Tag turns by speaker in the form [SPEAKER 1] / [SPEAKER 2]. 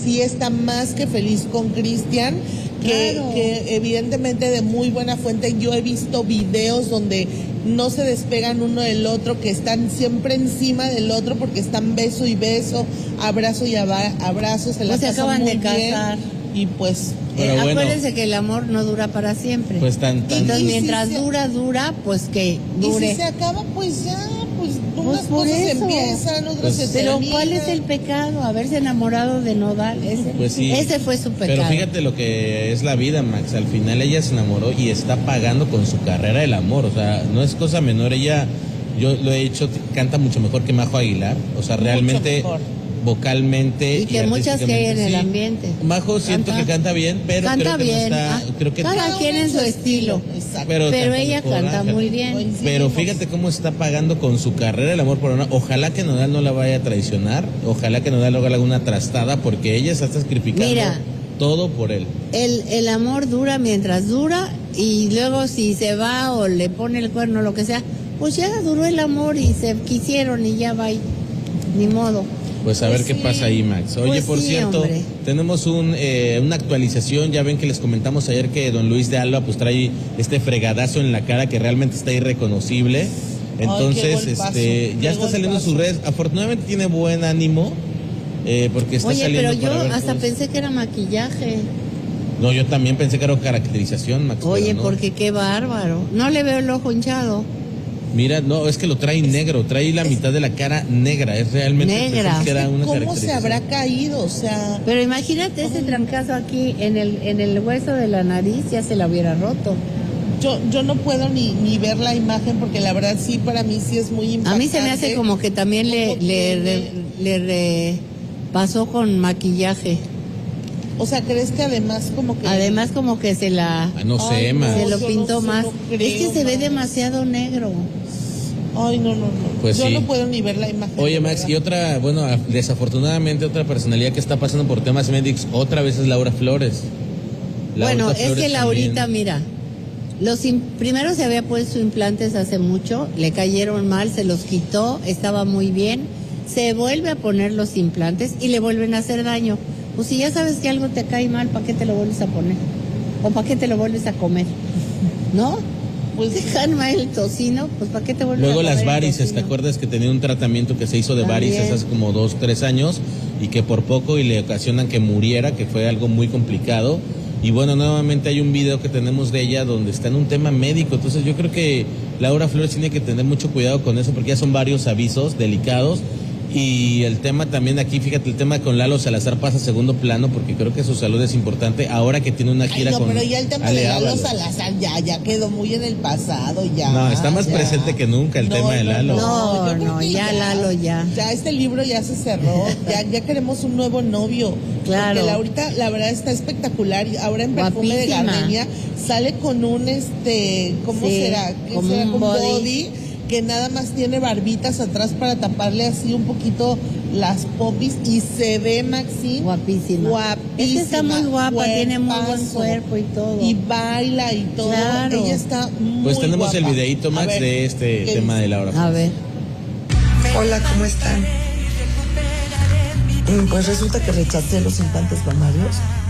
[SPEAKER 1] sí está más que feliz con Cristian, que evidentemente de muy buena fuente. Yo he visto videos donde no se despegan uno del otro, que están siempre encima del otro porque están beso y beso, abrazo y abrazo, se la pasan
[SPEAKER 2] acaban
[SPEAKER 1] muy
[SPEAKER 2] de casar.
[SPEAKER 1] bien. Y pues
[SPEAKER 2] acuérdense que el amor no dura para siempre.
[SPEAKER 3] Pues
[SPEAKER 2] entonces mientras dura, pues que dure.
[SPEAKER 1] Y si se acaba, pues ya, pues unas
[SPEAKER 2] por
[SPEAKER 1] cosas
[SPEAKER 2] eso
[SPEAKER 1] empiezan, otras se
[SPEAKER 2] Pero
[SPEAKER 1] terminan.
[SPEAKER 2] ¿cuál es el pecado? Haberse enamorado de Nodal.
[SPEAKER 3] Pues sí.
[SPEAKER 2] Ese fue su pecado.
[SPEAKER 3] Pero fíjate lo que es la vida, Max. Al final ella se enamoró y está pagando con su carrera el amor. O sea, no es cosa menor. Ella, yo lo he hecho, canta mucho mejor que Majo Aguilar. O sea, realmente vocalmente
[SPEAKER 2] y que muchas que hay en el
[SPEAKER 3] sí.
[SPEAKER 2] ambiente.
[SPEAKER 3] Majo siento que canta bien, pero
[SPEAKER 2] canta
[SPEAKER 3] creo que
[SPEAKER 2] bien.
[SPEAKER 3] no está, creo que
[SPEAKER 2] cada quien en su estilo.
[SPEAKER 3] Pero
[SPEAKER 2] ella canta muy bien.
[SPEAKER 3] Pero fíjate cómo está pagando con su carrera el amor por una. Ojalá que Nodal no la vaya a traicionar, ojalá que Nodal haga alguna trastada, porque ella está sacrificando todo por él.
[SPEAKER 2] El amor dura mientras dura, y luego si se va o le pone el cuerno o lo que sea, pues ya duró el amor y se quisieron y ya va, ni modo.
[SPEAKER 3] Pues a ver qué pasa ahí, Max. Oye,
[SPEAKER 2] pues
[SPEAKER 3] por cierto,
[SPEAKER 2] hombre.
[SPEAKER 3] Tenemos una actualización. Ya ven que les comentamos ayer que don Luis de Alba pues trae este fregadazo en la cara que realmente está irreconocible. Entonces, ya está saliendo en sus redes. Afortunadamente tiene buen ánimo, porque está saliendo.
[SPEAKER 2] Oye, pero yo hasta pensé que era maquillaje.
[SPEAKER 3] No, yo también pensé que era caracterización, Max.
[SPEAKER 2] Oye,
[SPEAKER 3] no.
[SPEAKER 2] Porque qué bárbaro. No le veo el ojo hinchado.
[SPEAKER 3] Mira, no, es que lo trae negro, trae la mitad de la cara negra, es realmente
[SPEAKER 2] negra.
[SPEAKER 3] Que era una
[SPEAKER 1] ¿Cómo se habrá caído? O sea,
[SPEAKER 2] pero imagínate ese trancazo aquí en el hueso de la nariz, ya se la hubiera roto.
[SPEAKER 1] Yo no puedo ni ver la imagen porque la verdad sí, para mí sí es muy impactante.
[SPEAKER 2] A mí se me hace como que también le pasó con maquillaje.
[SPEAKER 1] O sea, ¿crees que además como que
[SPEAKER 2] se la...
[SPEAKER 3] no sé, Emma.
[SPEAKER 2] Se lo pintó más.
[SPEAKER 1] Creo,
[SPEAKER 2] es que se ve demasiado negro.
[SPEAKER 1] Ay, no.
[SPEAKER 3] Pues
[SPEAKER 1] yo
[SPEAKER 3] sí.
[SPEAKER 1] no puedo ni ver la imagen.
[SPEAKER 3] Oye, Max, y otra, bueno, desafortunadamente otra personalidad que está pasando por temas médicos, otra vez es Laura Flores.
[SPEAKER 2] Es que Laurita, mira, primero se había puesto implantes hace mucho, le cayeron mal, se los quitó, estaba muy bien, se vuelve a poner los implantes y le vuelven a hacer daño. Pues si ya sabes que algo te cae mal, ¿para qué te lo vuelves a poner? ¿O para qué te lo vuelves a comer? ¿No? Pues dejan mal el tocino, pues ¿para qué te vuelves a comer?
[SPEAKER 3] Luego las varices, ¿te acuerdas que tenía un tratamiento que se hizo de varices hace como 2-3 años y que por poco y le ocasionan que muriera, que fue algo muy complicado? Y bueno, nuevamente hay un video que tenemos de ella donde está en un tema médico, entonces yo creo que Laura Flores tiene que tener mucho cuidado con eso porque ya son varios avisos delicados. Y el tema también aquí, fíjate, el tema con Lalo Salazar pasa a segundo plano porque creo que su salud es importante ahora que tiene una gira con
[SPEAKER 1] pero ya el tema de Lalo Salazar ya quedó muy en el pasado, ya.
[SPEAKER 3] No, está más presente que nunca el tema de Lalo.
[SPEAKER 2] No, ya Lalo ya.
[SPEAKER 1] Ya este libro ya se cerró, ya queremos un nuevo novio.
[SPEAKER 2] Claro.
[SPEAKER 1] Porque Laurita, la verdad, está espectacular. Ahora en Perfume de Gardenia sale con un, ¿cómo será?
[SPEAKER 2] Como
[SPEAKER 1] será?
[SPEAKER 2] un body
[SPEAKER 1] que nada más tiene barbitas atrás para taparle así un poquito las popis y se ve, Maxi,
[SPEAKER 2] guapísima. Es que está muy guapa, tiene muy buen cuerpo y todo.
[SPEAKER 1] Y baila y todo.
[SPEAKER 2] Claro.
[SPEAKER 1] Ella está muy
[SPEAKER 3] Pues tenemos
[SPEAKER 1] guapa.
[SPEAKER 3] el videíto, Max, de este tema de Laura.
[SPEAKER 2] A ver.
[SPEAKER 4] Hola, ¿cómo están? Pues resulta que rechacé los implantes mamarios